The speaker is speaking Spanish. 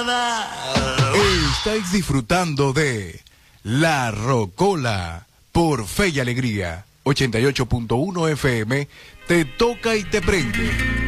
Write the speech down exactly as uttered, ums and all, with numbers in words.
Estáis disfrutando de La Rocola por Fe y Alegría. ochenta y ocho punto uno F M, te toca y te prende.